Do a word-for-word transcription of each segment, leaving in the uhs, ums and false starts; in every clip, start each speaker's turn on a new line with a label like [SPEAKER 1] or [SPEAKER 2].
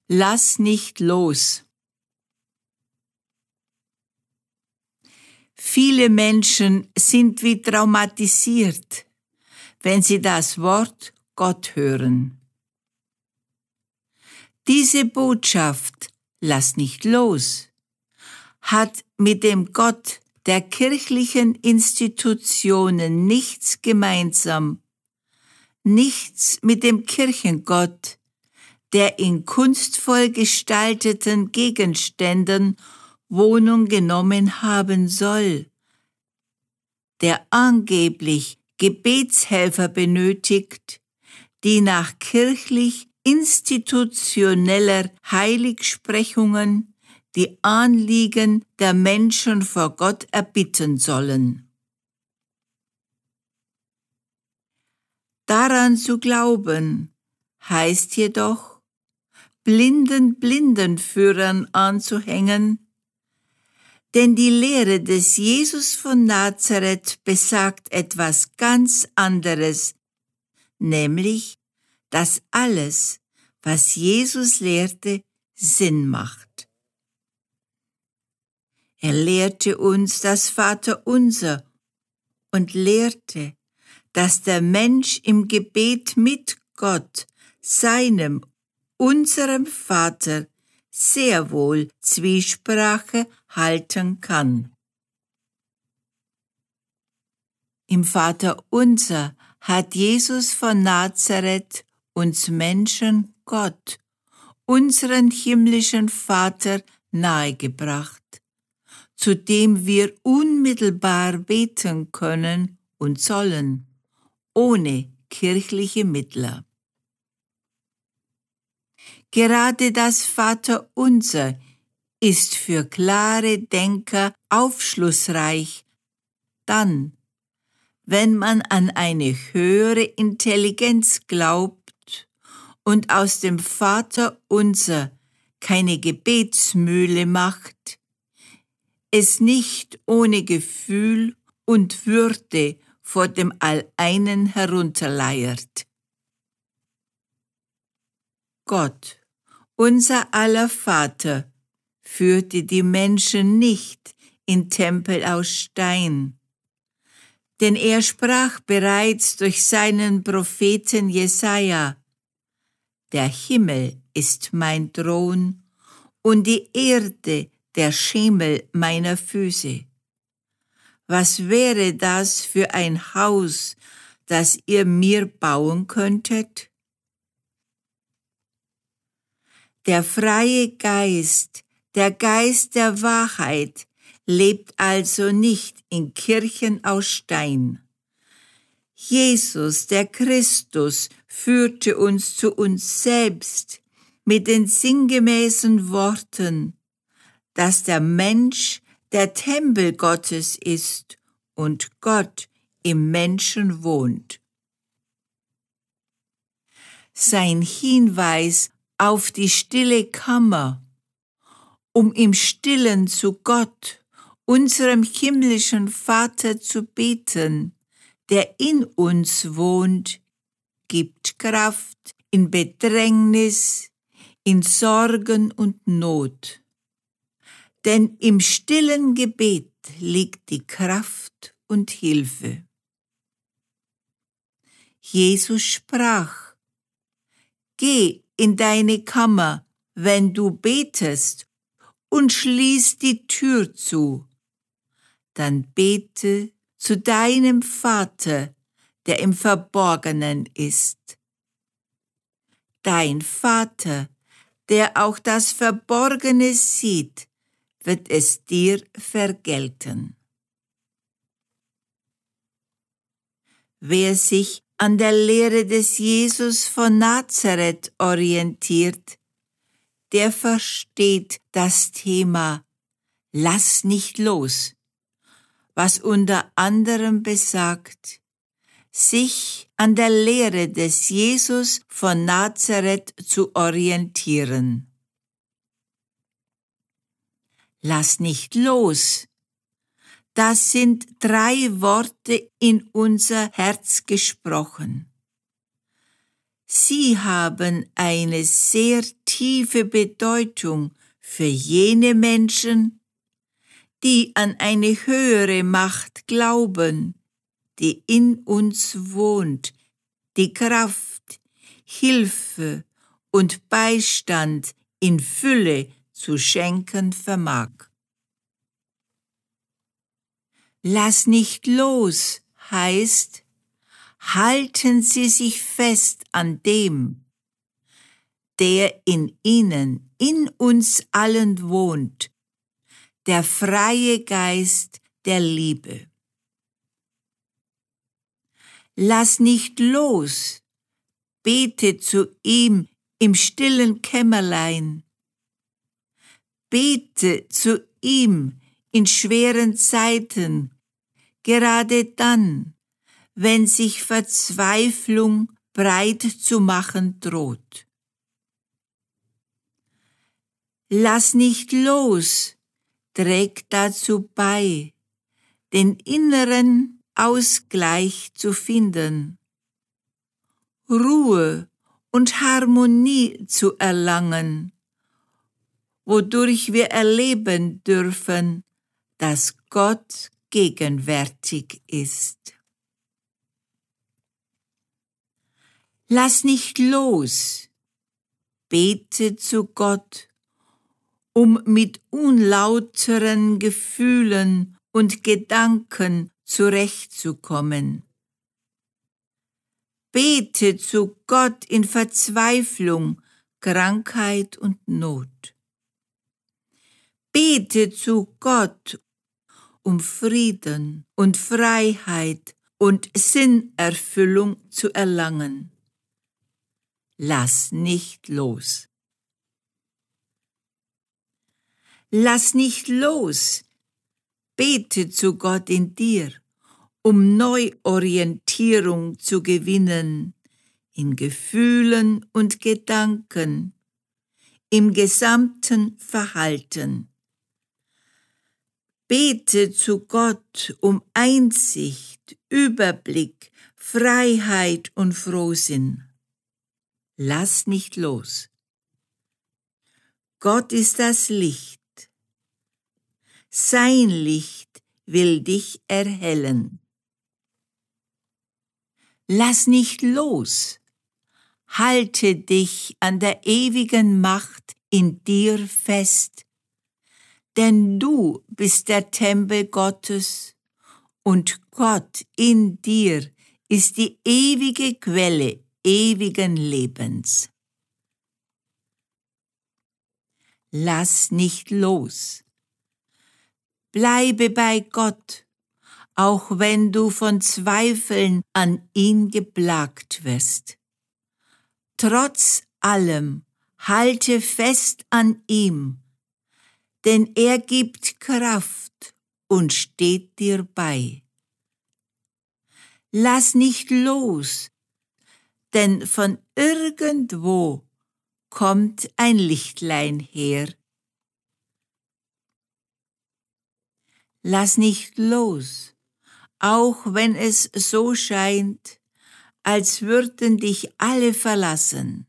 [SPEAKER 1] Lass nicht los. Viele Menschen sind wie traumatisiert, wenn sie das Wort Gott hören. Diese Botschaft, lass nicht los, hat mit dem Gott der kirchlichen Institutionen nichts gemeinsam, nichts mit dem Kirchengott, der in kunstvoll gestalteten Gegenständen Wohnung genommen haben soll, der angeblich Gebetshelfer benötigt, die nach kirchlich institutioneller Heiligsprechungen die Anliegen der Menschen vor Gott erbitten sollen. Daran zu glauben, heißt jedoch, blinden Blindenführern anzuhängen, denn die Lehre des Jesus von Nazareth besagt etwas ganz anderes, nämlich, dass alles, was Jesus lehrte, Sinn macht. Er lehrte uns das Vaterunser und lehrte, dass der Mensch im Gebet mit Gott, seinem, unserem Vater, sehr wohl Zwiesprache halten kann. Im Vaterunser hat Jesus von Nazareth uns Menschen Gott, unseren himmlischen Vater, nahegebracht, zu dem wir unmittelbar beten können und sollen, ohne kirchliche Mittler. Gerade das Vaterunser ist für klare Denker aufschlussreich, dann, wenn man an eine höhere Intelligenz glaubt und aus dem Vaterunser keine Gebetsmühle macht, es nicht ohne Gefühl und Würde vor dem Alleinen herunterleiert. Gott, unser aller Vater, führte die Menschen nicht in Tempel aus Stein, denn er sprach bereits durch seinen Propheten Jesaja: Der Himmel ist mein Thron und die Erde der Schemel meiner Füße. Was wäre das für ein Haus, das ihr mir bauen könntet? Der freie Geist, der Geist der Wahrheit, lebt also nicht in Kirchen aus Stein. Jesus, der Christus, führte uns zu uns selbst mit den sinngemäßen Worten, dass der Mensch der Tempel Gottes ist und Gott im Menschen wohnt. Sein Hinweis auf die stille Kammer, um im Stillen zu Gott, unserem himmlischen Vater, zu beten, der in uns wohnt, gibt Kraft in Bedrängnis, in Sorgen und Not. Denn im stillen Gebet liegt die Kraft und Hilfe. Jesus sprach: Geh in deine Kammer, wenn du betest, und schließ die Tür zu. Dann bete zu deinem Vater, der im Verborgenen ist. Dein Vater, der auch das Verborgene sieht, wird es dir vergelten. Wer sich an der Lehre des Jesus von Nazareth orientiert, der versteht das Thema Lass nicht los, was unter anderem besagt, sich an der Lehre des Jesus von Nazareth zu orientieren. Lass nicht los. Das sind drei Worte in unser Herz gesprochen. Sie haben eine sehr tiefe Bedeutung für jene Menschen, die an eine höhere Macht glauben, die in uns wohnt, die Kraft, Hilfe und Beistand in Fülle zu schenken vermag. Lass nicht los heißt, halten Sie sich fest an dem, der in Ihnen, in uns allen wohnt, der freie Geist der Liebe. Lass nicht los, bete zu ihm im stillen Kämmerlein. Bete zu ihm in schweren Zeiten, gerade dann, wenn sich Verzweiflung breit zu machen droht. Lass nicht los, trägt dazu bei, den inneren Ausgleich zu finden, Ruhe und Harmonie zu erlangen, wodurch wir erleben dürfen, dass Gott gegenwärtig ist. Lass nicht los, bete zu Gott, um mit unlauteren Gefühlen und Gedanken zurechtzukommen. Bete zu Gott in Verzweiflung, Krankheit und Not. Bete zu Gott um Frieden und Freiheit und Sinnerfüllung zu erlangen. Lass nicht los. Lass nicht los. Bete zu Gott in dir, um Neuorientierung zu gewinnen, in Gefühlen und Gedanken, im gesamten Verhalten. Bete zu Gott um Einsicht, Überblick, Freiheit und Frohsinn. Lass nicht los. Gott ist das Licht. Sein Licht will dich erhellen. Lass nicht los. Halte dich an der ewigen Macht in dir fest, denn du bist der Tempel Gottes und Gott in dir ist die ewige Quelle ewigen Lebens. Lass nicht los. Bleibe bei Gott, auch wenn du von Zweifeln an ihn geplagt wirst. Trotz allem halte fest an ihm, denn er gibt Kraft und steht dir bei. Lass nicht los, denn von irgendwo kommt ein Lichtlein her. Lass nicht los, auch wenn es so scheint, als würden dich alle verlassen.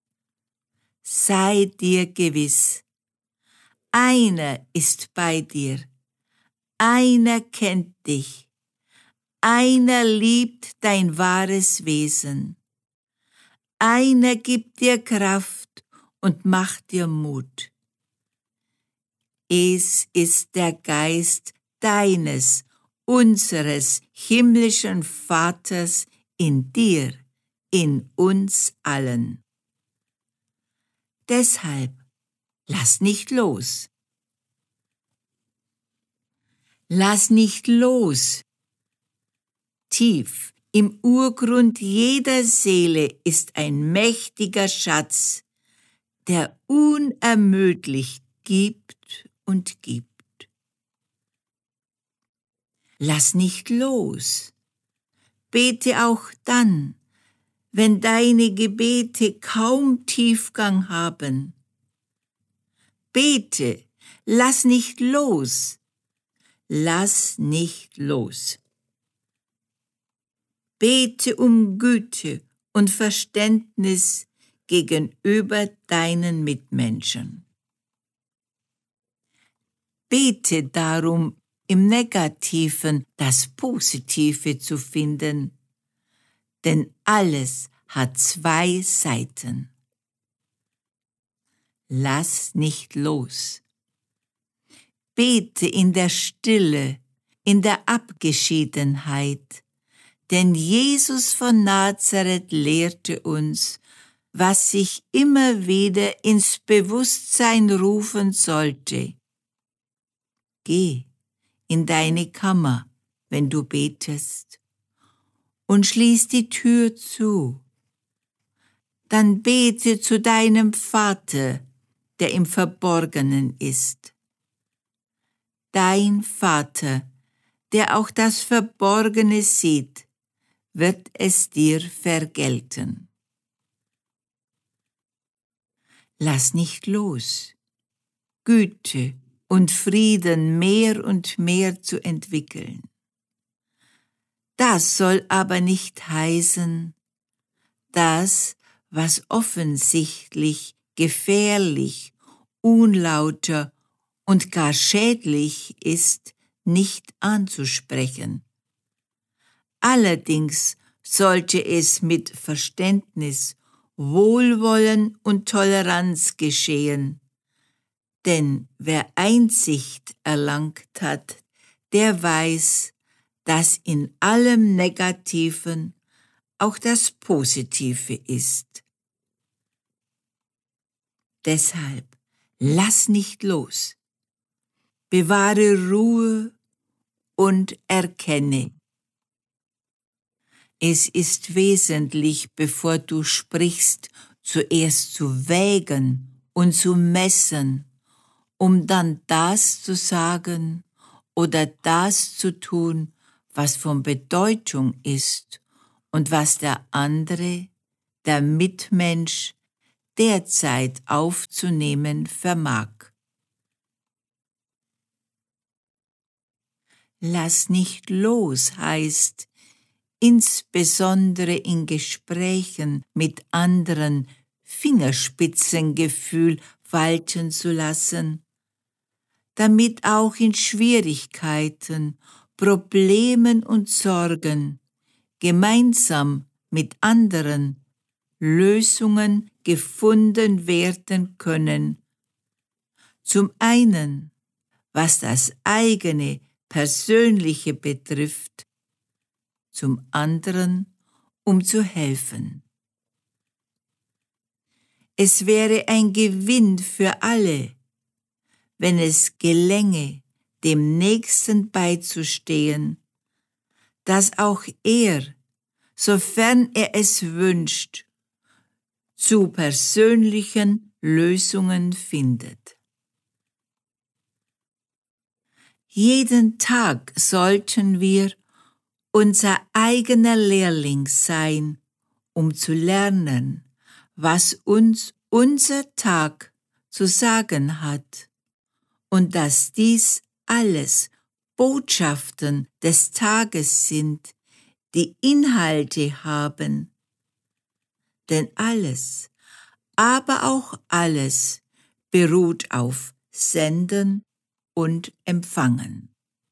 [SPEAKER 1] Sei dir gewiss, einer ist bei dir, einer kennt dich, einer liebt dein wahres Wesen, einer gibt dir Kraft und macht dir Mut. Es ist der Geist deines, unseres himmlischen Vaters in dir, in uns allen. Deshalb lass nicht los. Lass nicht los. Tief im Urgrund jeder Seele ist ein mächtiger Schatz, der unermüdlich gibt und gibt. Lass nicht los. Bete auch dann, wenn deine Gebete kaum Tiefgang haben. Bete, lass nicht los. Lass nicht los. Bete um Güte und Verständnis gegenüber deinen Mitmenschen. Bete darum, im Negativen das Positive zu finden, denn alles hat zwei Seiten. Lass nicht los. Bete in der Stille, in der Abgeschiedenheit, denn Jesus von Nazareth lehrte uns, was sich immer wieder ins Bewusstsein rufen sollte. Geh in deine Kammer, wenn du betest, und schließ die Tür zu. Dann bete zu deinem Vater, der im Verborgenen ist. Dein Vater, der auch das Verborgene sieht, wird es dir vergelten. Lass nicht los, Güte und Frieden mehr und mehr zu entwickeln. Das soll aber nicht heißen, das, was offensichtlich gefährlich, unlauter und gar schädlich ist, nicht anzusprechen. Allerdings sollte es mit Verständnis, Wohlwollen und Toleranz geschehen, denn wer Einsicht erlangt hat, der weiß, dass in allem Negativen auch das Positive ist. Deshalb lass nicht los, bewahre Ruhe und erkenne. Es ist wesentlich, bevor du sprichst, zuerst zu wägen und zu messen, um dann das zu sagen oder das zu tun, was von Bedeutung ist und was der andere, der Mitmensch, derzeit aufzunehmen vermag. Lass nicht los heißt, insbesondere in Gesprächen mit anderen Fingerspitzengefühl walten zu lassen, damit auch in Schwierigkeiten, Problemen und Sorgen gemeinsam mit anderen Lösungen gefunden werden können. Zum einen, was das eigene Persönliche betrifft, zum anderen, um zu helfen. Es wäre ein Gewinn für alle, wenn es gelänge, dem Nächsten beizustehen, dass auch er, sofern er es wünscht, zu persönlichen Lösungen findet. Jeden Tag sollten wir unser eigener Lehrling sein, um zu lernen, was uns unser Tag zu sagen hat, und dass dies alles Botschaften des Tages sind, die Inhalte haben. Denn alles, aber auch alles beruht auf Senden und Empfangen.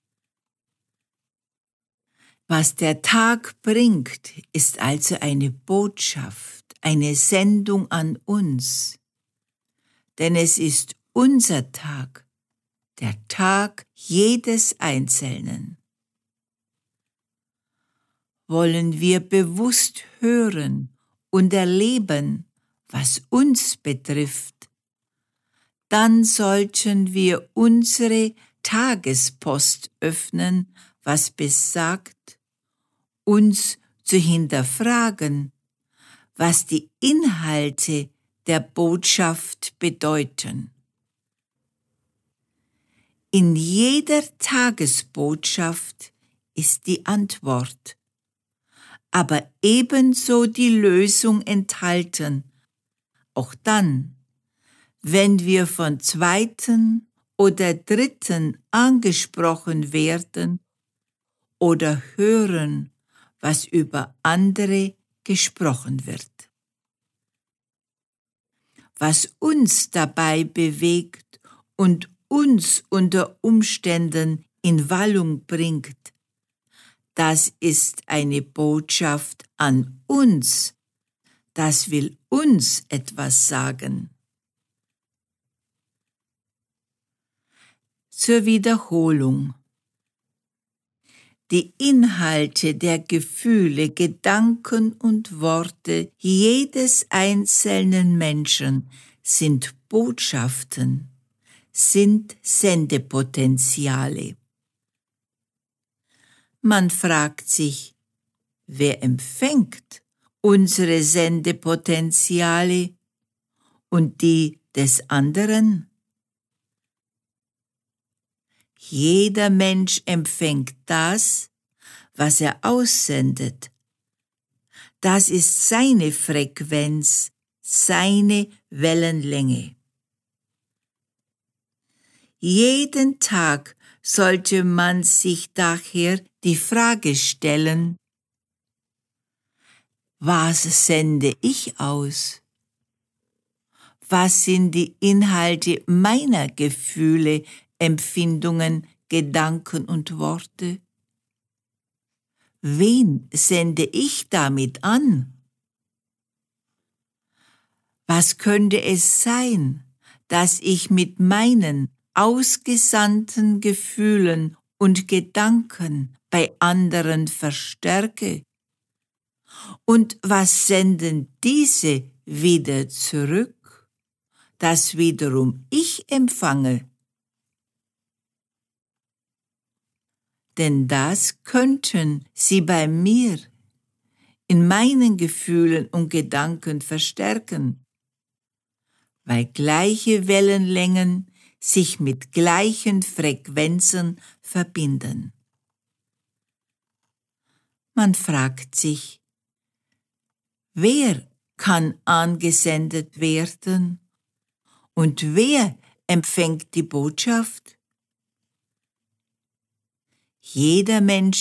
[SPEAKER 1] Was der Tag bringt, ist also eine Botschaft, eine Sendung an uns. Denn es ist unser Tag, der Tag jedes Einzelnen. Wollen wir bewusst hören und erleben, was uns betrifft, dann sollten wir unsere Tagespost öffnen, was besagt, uns zu hinterfragen, was die Inhalte der Botschaft bedeuten. In jeder Tagesbotschaft ist die Antwort, aber ebenso die Lösung enthalten, auch dann, wenn wir von Zweiten oder Dritten angesprochen werden oder hören, was über andere gesprochen wird. was uns dabei bewegt und uns unter Umständen in Wallung bringt. Das ist eine Botschaft an uns. Das will uns etwas sagen. Zur Wiederholung. Die Inhalte der Gefühle, Gedanken und Worte jedes einzelnen Menschen sind Botschaften, sind Sendepotenziale. Man fragt sich, wer empfängt unsere Sendepotenziale und die des anderen? Jeder Mensch empfängt das, was er aussendet. Das ist seine Frequenz, seine Wellenlänge. Jeden Tag sollte man sich daher die Frage stellen: Was sende ich aus? Was sind die Inhalte meiner Gefühle, Empfindungen, Gedanken und Worte? Wen sende ich damit an? Was könnte es sein, dass ich mit meinen ausgesandten Gefühlen und Gedanken bei anderen verstärke? Und was senden diese wieder zurück, das wiederum ich empfange? Denn das könnten sie bei mir, in meinen Gefühlen und Gedanken verstärken, weil gleiche Wellenlängen sich mit gleichen Frequenzen verbinden. Man fragt sich, wer kann angesendet werden und wer empfängt die Botschaft? Jeder Mensch